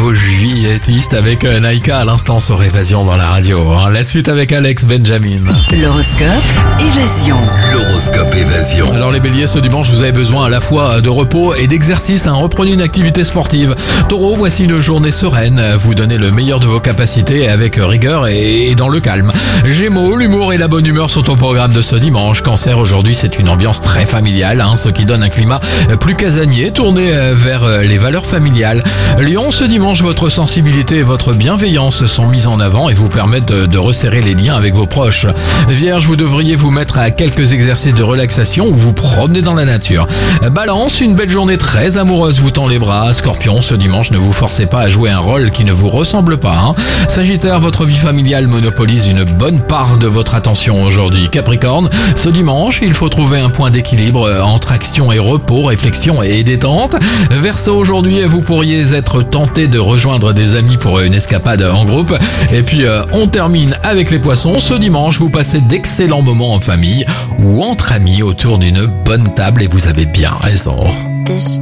vos juilletistes avec Naïka à l'instant sur Évasion dans la radio. La suite avec Alex Benjamin. L'horoscope Évasion. L'horoscope Évasion. Alors les béliers, ce dimanche, vous avez besoin à la fois de repos et d'exercice. Reprenez une activité sportive. Taureau, voici une journée sereine. Vous donnez le meilleur de vos capacités avec rigueur et dans le calme. Gémeaux, l'humour et la bonne humeur sont au programme de ce dimanche. Cancer, aujourd'hui, c'est une ambiance très familiale, ce qui donne un climat plus casanier, tourné vers les valeurs familiales. Lion, ce dimanche, votre sensibilité et votre bienveillance sont mises en avant et vous permettent de resserrer les liens avec vos proches. Vierge, vous devriez vous mettre à quelques exercices de relaxation ou vous promener dans la nature. Balance, une belle journée très amoureuse vous tend les bras. Scorpion, ce dimanche, ne vous forcez pas à jouer un rôle qui ne vous ressemble pas. Sagittaire, votre vie familiale monopolise une bonne part de votre attention aujourd'hui. Capricorne, ce dimanche, il faut trouver un point d'équilibre entre action et repos, réflexion et détente. Verseau, aujourd'hui, vous pourriez être tenté de rejoindre des amis pour une escapade en groupe. Et puis, on termine avec les poissons. Ce dimanche, vous passez d'excellents moments en famille ou entre amis autour d'une bonne table et vous avez bien raison.